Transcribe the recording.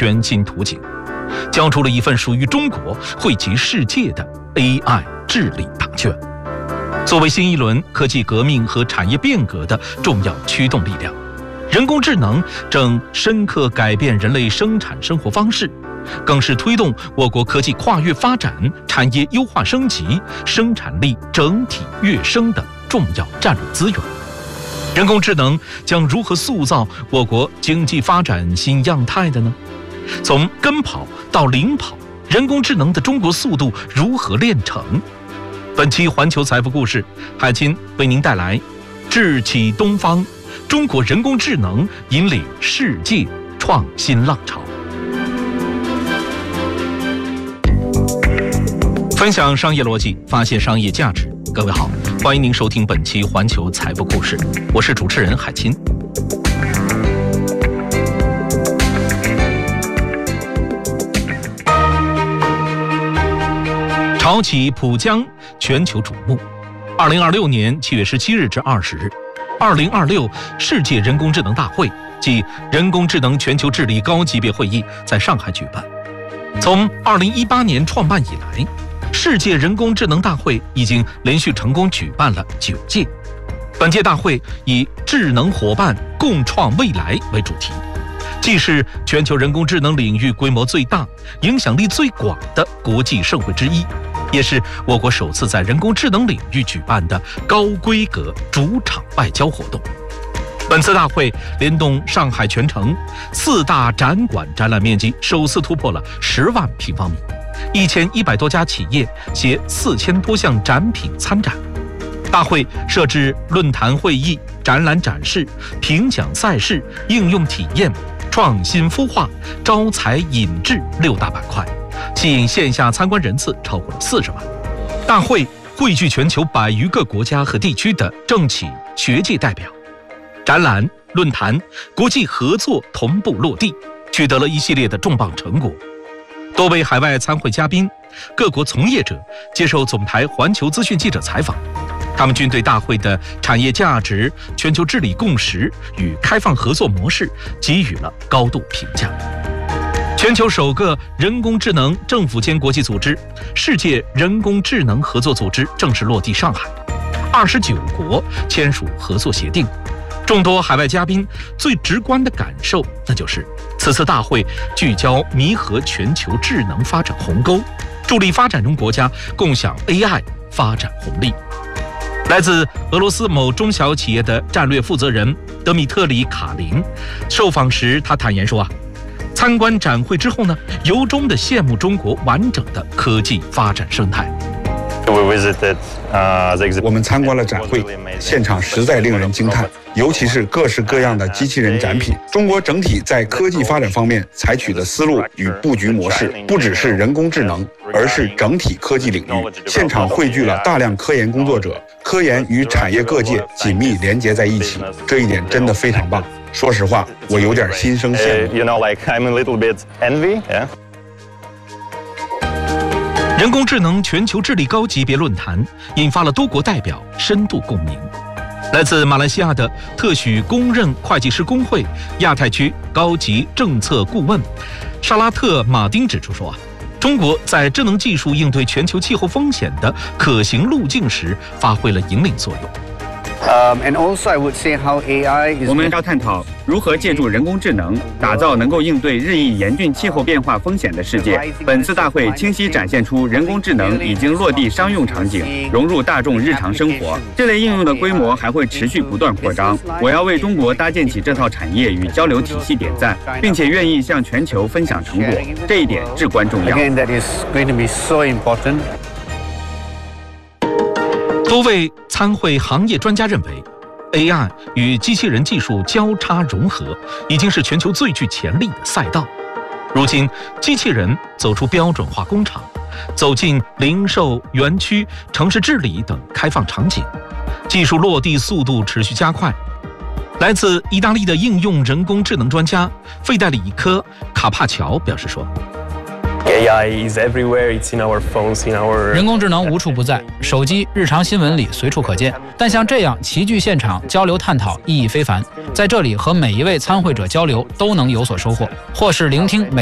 全新图景，交出了一份属于中国、惠及世界的 AI 治理答卷。作为新一轮科技革命和产业变革的重要驱动力量，人工智能正深刻改变人类生产生活方式，更是推动我国科技跨越发展、产业优化升级、生产力整体跃升的重要战略资源。人工智能将如何塑造我国经济发展新样态的呢？从跟跑到领跑，人工智能的中国速度如何炼成？本期环球财富故事，海清为您带来智启东方，中国人工智能引领世界创新浪潮。分享商业逻辑，发现商业价值。各位好，欢迎您收听本期环球财富故事，我是主持人海清。潮起浦江，全球瞩目。2026年7月17日至20日，2026世界人工智能大会暨人工智能全球治理高级别会议在上海举办。从2018年创办以来，世界人工智能大会已经连续成功举办了9届。本届大会以智能伙伴共创未来为主题，既是全球人工智能领域规模最大、影响力最广的国际盛会之一，也是我国首次在人工智能领域举办的高规格主场外交活动。本次大会联动上海全城4大展馆，展览面积首次突破了10万平方米，1100多家企业携4000多项展品参展。大会设置论坛会议、展览展示、评奖赛事、应用体验、创新孵化、招才引智6大板块，吸引线下参观人次超过了40万。大会汇聚全球100余个国家和地区的政企、学界代表，展览、论坛、国际合作同步落地，取得了一系列的重磅成果。多位海外参会嘉宾、各国从业者接受总台环球资讯记者采访，他们均对大会的产业价值、全球治理共识与开放合作模式给予了高度评价。全球首个人工智能政府间国际组织——世界人工智能合作组织正式落地上海，29国签署合作协定。众多海外嘉宾最直观的感受，那就是此次大会聚焦弥合全球智能发展鸿沟，助力发展中国家共享 AI 发展红利。来自俄罗斯某中小企业的战略负责人德米特里·卡林受访时，他坦言说参观展会之后呢，由衷地羡慕中国完整的科技发展生态。 我们参观了展会，现场实在令人惊叹，尤其是各式各样的机器人展品。中国整体在科技发展方面采取的思路与布局模式，不只是人工智能，而是整体科技领域。现场汇聚了大量科研工作者，科研与产业各界紧密连结在一起，这一点真的非常棒。说实话，我有点心生羡慕。 人工智能全球治理高级别论坛引发了多国代表深度共鸣。来自马来西亚的特许公认会计师工会亚太区高级政策顾问沙拉特·马丁指出说中国在智能技术应对全球气候风险的可行路径时发挥了引领作用。 我们要探讨如何借助人工智能打造能够应对日益严峻气候变化风险的世界。本次大会清晰展现出人工智能已经落地商用场景，融入大众日常生活。这类应用的规模还会持续不断扩张。我要为中国搭建起这套产业与交流体系点赞，并且愿意向全球分享成果，这一点至关重要。 多位参会行业专家认为 AI 与机器人技术交叉融合已经是全球最具潜力的赛道。如今，机器人走出标准化工厂，走进零售、园区、城市治理等开放场景，技术落地速度持续加快。来自意大利的应用人工智能专家费代里科·卡帕乔表示说人工智能无处不在，手机、日常新闻里随处可见。但像这样齐聚现场交流探讨意义非凡，在这里和每一位参会者交流都能有所收获，或是聆听